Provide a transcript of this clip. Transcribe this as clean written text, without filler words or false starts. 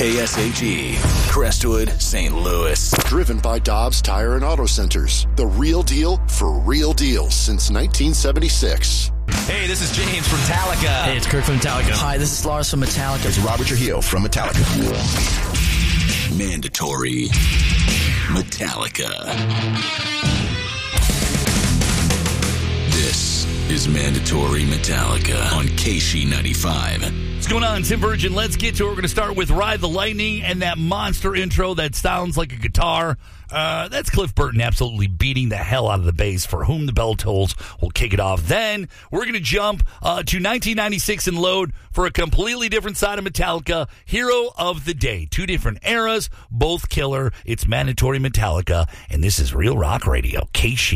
KSHE, Crestwood, St. Louis. Driven by Dobbs Tire and Auto Centers. The real deal for real deals since 1976. Hey, this is James from Metallica. Hey, it's Kirk from Metallica. Hi, this is Lars from Metallica. It's Robert Trujillo from Metallica. Mandatory Metallica. This is Mandatory Metallica on KSHE 95. What's going on, Tim Virgin? Let's get to it. We're going to start with Ride the Lightning and that monster intro that sounds like a guitar. That's Cliff Burton absolutely beating the hell out of the bass. For Whom the Bell Tolls will kick it off. Then we're going to jump to 1996 and load for a completely different side of Metallica, Hero of the Day. Two different eras, both killer. It's Mandatory Metallica, and this is Real Rock Radio, KSHE.